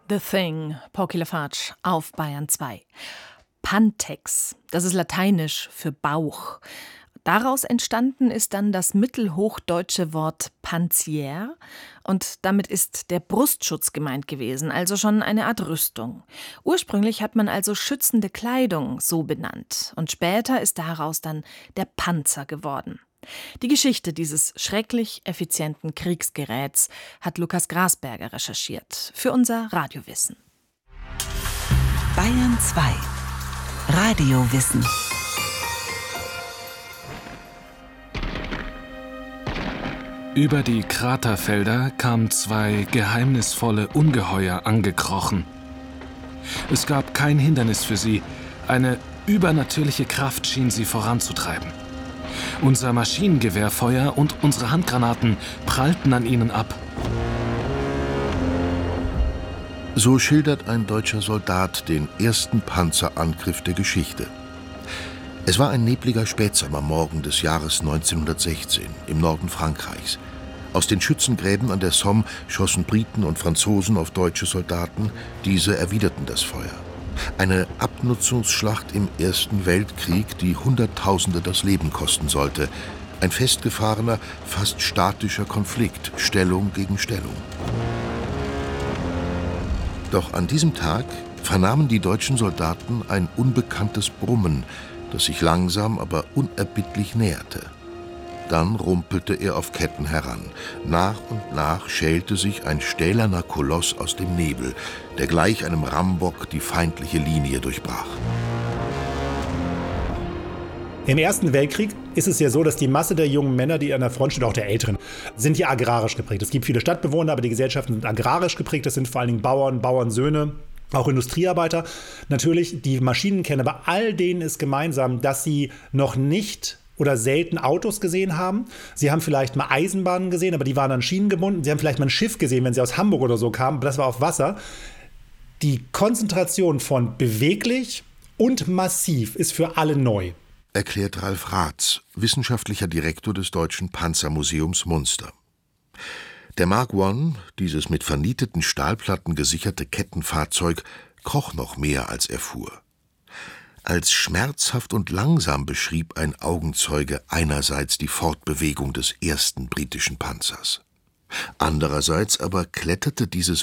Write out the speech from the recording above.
The Thing, Porky Lafarge auf Bayern 2. Pantex, das ist lateinisch für Bauch. Daraus entstanden ist dann das mittelhochdeutsche Wort Panzier und damit ist der Brustschutz gemeint gewesen, also schon eine Art Rüstung. Ursprünglich hat man also schützende Kleidung so benannt und später ist daraus dann der Panzer geworden. Die Geschichte dieses schrecklich effizienten Kriegsgeräts hat Lukas Grasberger recherchiert für unser Radiowissen. Bayern 2 Radiowissen. Über die Kraterfelder kamen zwei geheimnisvolle Ungeheuer angekrochen. Es gab kein Hindernis für sie. Eine übernatürliche Kraft schien sie voranzutreiben. Unser Maschinengewehrfeuer und unsere Handgranaten prallten an ihnen ab. So schildert ein deutscher Soldat den ersten Panzerangriff der Geschichte. Es war ein nebliger Spätsommermorgen des Jahres 1916 im Norden Frankreichs. Aus den Schützengräben an der Somme schossen Briten und Franzosen auf deutsche Soldaten. Diese erwiderten das Feuer. Eine Abnutzungsschlacht im Ersten Weltkrieg, die Hunderttausende das Leben kosten sollte. Ein festgefahrener, fast statischer Konflikt, Stellung gegen Stellung. Doch an diesem Tag vernahmen die deutschen Soldaten ein unbekanntes Brummen, das sich langsam, aber unerbittlich näherte. Dann rumpelte er auf Ketten heran. Nach und nach schälte sich ein stählerner Koloss aus dem Nebel, der gleich einem Rambock die feindliche Linie durchbrach. Im Ersten Weltkrieg ist es ja so, dass die Masse der jungen Männer, die an der Front stehen, auch der Älteren, sind ja agrarisch geprägt. Es gibt viele Stadtbewohner, aber die Gesellschaften sind agrarisch geprägt. Das sind vor allen Dingen Bauern, Bauernsöhne, auch Industriearbeiter. Natürlich die Maschinenkenner, aber all denen ist gemeinsam, dass sie noch nicht oder selten Autos gesehen haben. Sie haben vielleicht mal Eisenbahnen gesehen, aber die waren an Schienen gebunden. Sie haben vielleicht mal ein Schiff gesehen, wenn sie aus Hamburg oder so kamen, aber das war auf Wasser. Die Konzentration von beweglich und massiv ist für alle neu. Erklärt Ralf Raths, wissenschaftlicher Direktor des Deutschen Panzermuseums Munster. Der Mark I, dieses mit vernieteten Stahlplatten gesicherte Kettenfahrzeug, kroch noch mehr, als er fuhr. Als schmerzhaft und langsam beschrieb ein Augenzeuge einerseits die Fortbewegung des ersten britischen Panzers. Andererseits aber kletterte dieses